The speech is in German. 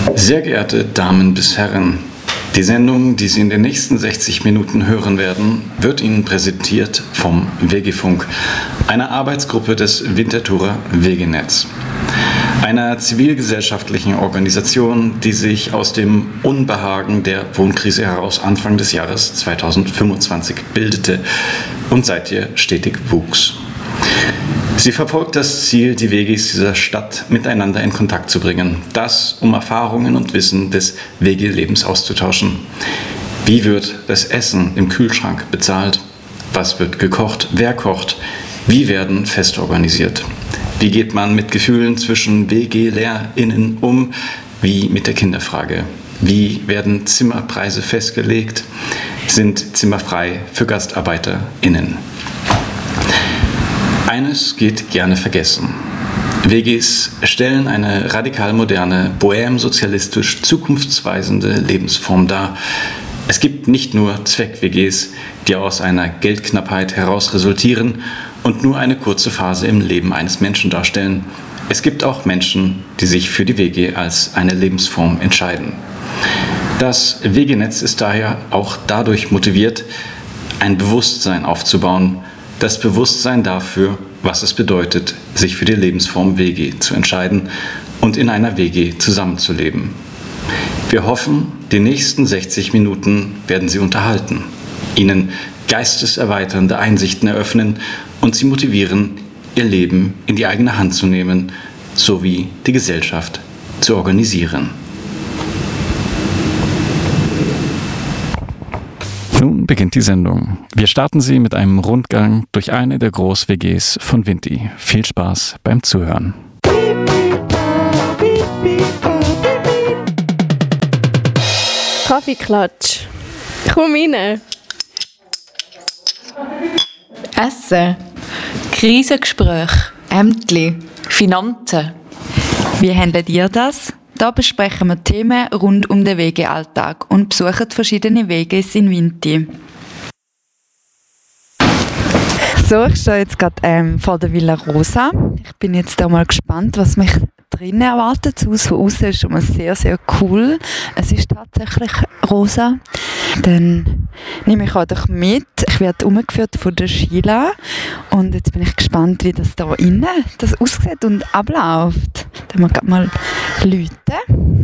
Sehr geehrte Damen bis Herren, die Sendung, die Sie in den nächsten 60 Minuten hören werden, wird Ihnen präsentiert vom WG-Funk, einer Arbeitsgruppe des Winterthurer Wegenetz. Einer zivilgesellschaftlichen Organisation, die sich aus dem Unbehagen der Wohnkrise heraus Anfang des Jahres 2025 bildete und seither stetig wuchs. Sie verfolgt das Ziel, die WGs dieser Stadt miteinander in Kontakt zu bringen. Das, um Erfahrungen und Wissen des WG-Lebens auszutauschen. Wie wird das Essen im Kühlschrank bezahlt? Was wird gekocht? Wer kocht? Wie werden Feste organisiert? Wie geht man mit Gefühlen zwischen WG-LehrerInnen um? Wie mit der Kinderfrage? Wie werden Zimmerpreise festgelegt? Sind Zimmer frei für GastarbeiterInnen? Eines geht gerne vergessen. WGs stellen eine radikal moderne, bohème-sozialistisch zukunftsweisende Lebensform dar. Es gibt nicht nur Zweck-WGs, die aus einer Geldknappheit heraus resultieren und nur eine kurze Phase im Leben eines Menschen darstellen. Es gibt auch Menschen, die sich für die WG als eine Lebensform entscheiden. Das WG-Netz ist daher auch dadurch motiviert, ein Bewusstsein aufzubauen, das Bewusstsein dafür, was es bedeutet, sich für die Lebensform WG zu entscheiden und in einer WG zusammenzuleben. Wir hoffen, die nächsten 60 Minuten werden Sie unterhalten, Ihnen geisteserweiternde Einsichten eröffnen und Sie motivieren, Ihr Leben in die eigene Hand zu nehmen, sowie die Gesellschaft zu organisieren. Nun beginnt die Sendung. Wir starten sie mit einem Rundgang durch eine der Groß-WGs von Vinti. Viel Spaß beim Zuhören. Kaffeeklatsch. Komm rein. Essen. Krisengespräch. Ämtli. Finanzen. Wie handelt ihr das? Da besprechen wir Themen rund um den WG-Alltag und besuchen verschiedene WGs in Vinti. So, ich stehe jetzt gerade vor der Villa Rosa. Ich bin jetzt da mal gespannt, was mich drinnen erwartet. Das Haus von außen ist schon mal sehr, sehr cool. Es ist tatsächlich rosa. Dann nehme ich euch mit. Ich werde umgeführt von der Sheila. Und jetzt bin ich gespannt, wie das da innen aussieht und abläuft. Dann mal gerade mal läuten.